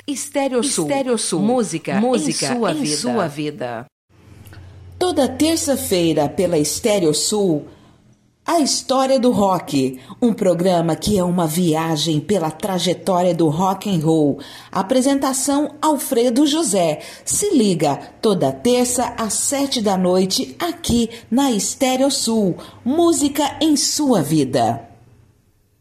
Estéreo Sul. Música em sua vida. Toda terça-feira pela Estéreo Sul, A História do Rock, um programa que é uma viagem pela trajetória do rock and roll. Apresentação Alfredo José. Se liga, toda terça às 7 da noite, aqui na Estéreo Sul. Música em sua vida.